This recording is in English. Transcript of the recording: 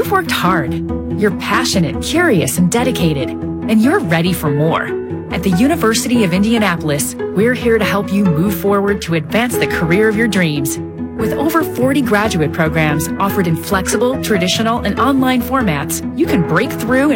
You've worked hard. You're passionate, curious, and dedicated, and you're ready for more. At the University of Indianapolis, we're here to help you move forward to advance the career of your dreams. With over 40 graduate programs offered in flexible, traditional, and online formats, you can break through